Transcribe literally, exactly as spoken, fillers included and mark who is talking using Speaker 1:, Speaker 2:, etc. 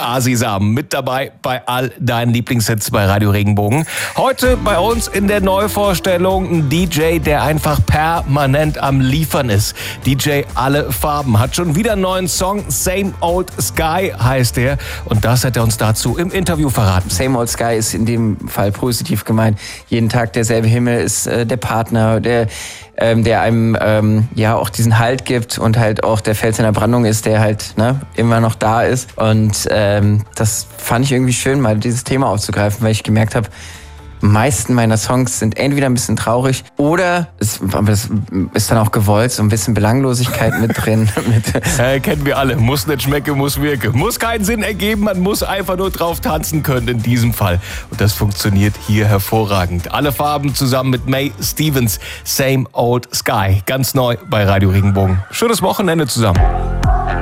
Speaker 1: Asi-Sam mit dabei bei all deinen Lieblingshits bei Radio Regenbogen. Heute bei uns in der Neuvorstellung ein D J, der einfach permanent am Liefern ist. D J Alle Farben hat schon wieder einen neuen Song, Same Old Sky heißt er. Und das hat er uns dazu im Interview verraten.
Speaker 2: Same Old Sky ist in dem Fall positiv gemeint. Jeden Tag derselbe Himmel ist äh, der Partner, der ähm, der einem ähm, ja auch diesen Halt gibt und halt auch der Fels in der Brandung ist, der halt ne, immer noch da ist. Und ähm, das fand ich irgendwie schön, mal dieses Thema aufzugreifen, weil ich gemerkt habe, meisten meiner Songs sind entweder ein bisschen traurig oder es, es ist dann auch gewollt, so ein bisschen Belanglosigkeit mit drin.
Speaker 1: äh, kennen wir alle. Muss nicht schmecken, muss wirken. Muss keinen Sinn ergeben, man muss einfach nur drauf tanzen können in diesem Fall. Und das funktioniert hier hervorragend. Alle Farben zusammen mit May Stevens, Same Old Sky. Ganz neu bei Radio Regenbogen. Schönes Wochenende zusammen.